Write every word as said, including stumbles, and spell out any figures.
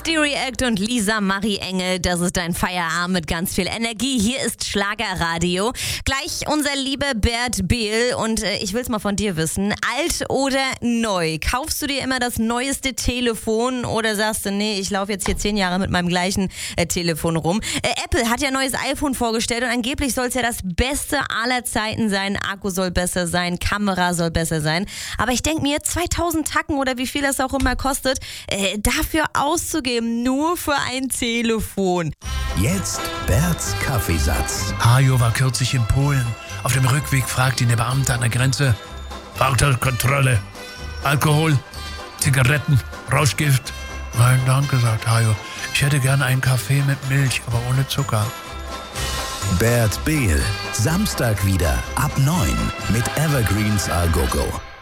Mystery Act und Lisa Marie Engel, das ist dein Feierabend mit ganz viel Energie. Hier ist Schlagerradio. Gleich unser lieber Bert Behl und äh, ich will's mal von dir wissen, alt oder neu? Kaufst du dir immer das neueste Telefon oder sagst du, nee, ich laufe jetzt hier zehn Jahre mit meinem gleichen äh, Telefon rum? Äh, Apple hat ja ein neues iPhone vorgestellt und angeblich soll es ja das Beste aller Zeiten sein. Akku soll besser sein, Kamera soll besser sein. Aber ich denke mir, zweitausend Tacken oder wie viel das auch immer kostet, äh, dafür auszugeben, nur für ein Telefon. Jetzt Berts Kaffeesatz. Hajo war kürzlich in Polen. Auf dem Rückweg fragt ihn der Beamte an der Grenze: Fahrzeugkontrolle, Alkohol, Zigaretten, Rauschgift? Nein, danke, sagt Hajo. Ich hätte gerne einen Kaffee mit Milch, aber ohne Zucker. Bert Behl, Samstag wieder ab neun mit Evergreens Al Gogo.